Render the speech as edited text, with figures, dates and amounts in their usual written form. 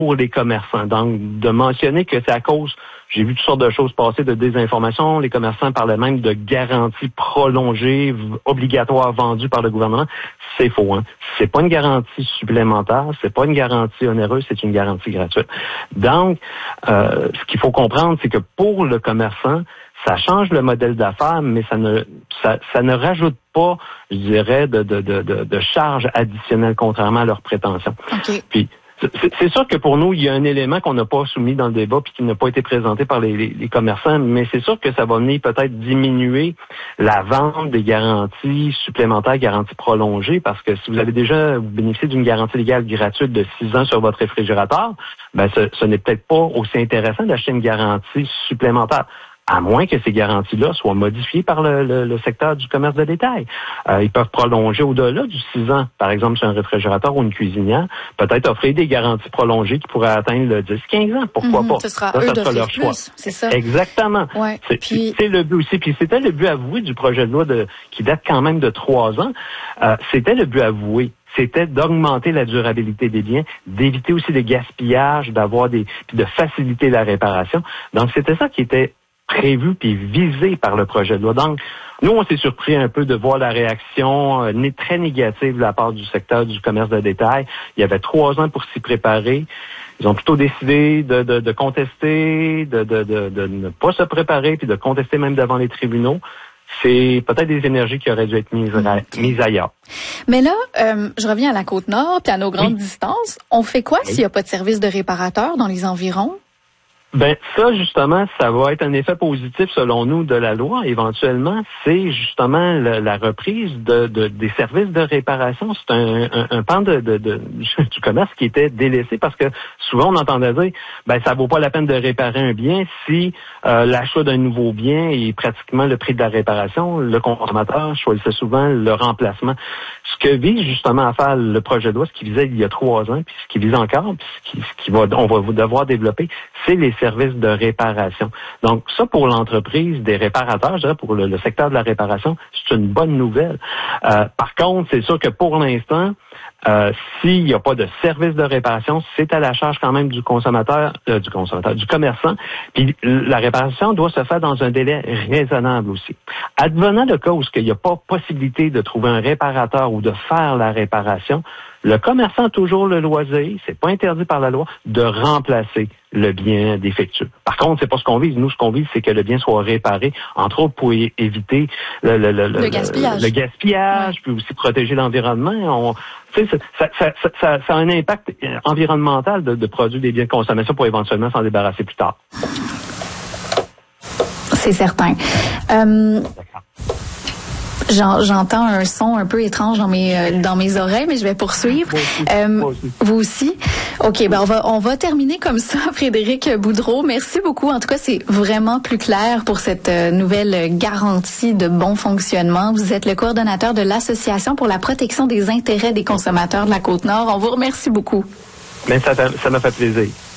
pour les commerçants. Donc, de mentionner que c'est à cause, j'ai vu toutes sortes de choses passer, de désinformation. Les commerçants parlaient même de garanties prolongées, obligatoires, vendues par le gouvernement. C'est faux, hein. C'est pas une garantie supplémentaire, c'est pas une garantie onéreuse, c'est une garantie gratuite. Donc, ce qu'il faut comprendre, c'est que pour le commerçant, ça change le modèle d'affaires, mais ça ne rajoute pas, je dirais, de charges additionnelles, contrairement à leurs prétentions. Okay. Puis, c'est sûr que pour nous, il y a un élément qu'on n'a pas soumis dans le débat puis qui n'a pas été présenté par les commerçants, mais c'est sûr que ça va venir peut-être diminuer la vente des garanties supplémentaires, garanties prolongées, parce que si vous avez déjà bénéficié d'une garantie légale gratuite de 6 ans sur votre réfrigérateur, ben ce n'est peut-être pas aussi intéressant d'acheter une garantie supplémentaire, à moins que ces garanties-là soient modifiées par le secteur du commerce de détail. Ils peuvent prolonger au-delà du 6 ans, par exemple sur un réfrigérateur ou une cuisinière, peut-être offrir des garanties prolongées qui pourraient atteindre le 10-15 ans, pourquoi pas. Ce sera eux d'offrir leur choix. C'est ça. Exactement. Ouais. C'est le but aussi. Puis c'était le but avoué du projet de loi qui date quand même de 3 ans. C'était le but avoué. C'était d'augmenter la durabilité des biens, d'éviter aussi le gaspillage, puis de faciliter la réparation. Donc c'était ça qui était prévu puis visé par le projet de loi. Donc, nous, on s'est surpris un peu de voir la réaction très négative de la part du secteur du commerce de détail. Il y avait 3 ans pour s'y préparer. Ils ont plutôt décidé de contester, de ne pas se préparer, puis de contester même devant les tribunaux. C'est peut-être des énergies qui auraient dû être mises ailleurs. Mais là, je reviens à la Côte-Nord puis à nos grandes distances. On fait quoi s'il n'y a pas de service de réparateur dans les environs? Ben ça, justement, ça va être un effet positif, selon nous, de la loi. Éventuellement, c'est justement la reprise des services de réparation. C'est un pan du commerce qui était délaissé parce que souvent, on entendait dire, ben ça vaut pas la peine de réparer un bien si l'achat d'un nouveau bien est pratiquement le prix de la réparation. Le consommateur choisissait souvent le remplacement. Ce que vise justement à faire le projet de loi, ce qu'il visait il y a 3 ans, puis ce qu'il vise encore, puis on va devoir développer, c'est les services de réparation. Donc, ça, pour l'entreprise des réparateurs, je dirais, pour le secteur de la réparation, c'est une bonne nouvelle. Par contre, c'est sûr que pour l'instant, s'il n'y a pas de service de réparation, c'est à la charge quand même du commerçant. Puis la réparation doit se faire dans un délai raisonnable aussi. Advenant le cas où il n'y a pas possibilité de trouver un réparateur ou de faire la réparation, le commerçant a toujours le loisir, c'est pas interdit par la loi, de remplacer le bien défectueux. Par contre, c'est pas ce qu'on vise. Nous, ce qu'on vise, c'est que le bien soit réparé, entre autres pour éviter le gaspillage, puis aussi protéger l'environnement. Ça a un impact environnemental de produire des biens de consommation pour éventuellement s'en débarrasser plus tard. C'est certain. J'entends un son un peu étrange dans mes oreilles, mais je vais poursuivre. Vous aussi? OK, ben on va terminer comme ça, Frédéric Boudreau. Merci beaucoup. En tout cas, c'est vraiment plus clair pour cette nouvelle garantie de bon fonctionnement. Vous êtes le coordonnateur de l'Association pour la protection des intérêts des consommateurs de la Côte-Nord. On vous remercie beaucoup. Mais ça m'a fait plaisir.